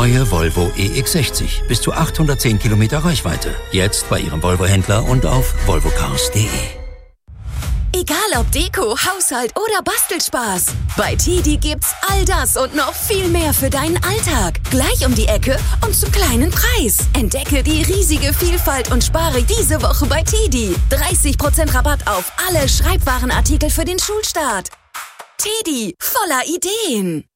neue Volvo EX60. Bis zu 810 Kilometer Reichweite. Jetzt bei Ihrem Volvo-Händler und auf volvocars.de. Egal ob Deko, Haushalt oder Bastelspaß. Bei TIDI gibt's all das und noch viel mehr für deinen Alltag. Gleich um die Ecke und zum kleinen Preis. Entdecke die riesige Vielfalt und spare diese Woche bei TIDI. 30% Rabatt auf alle Schreibwarenartikel für den Schulstart. TIDI, voller Ideen.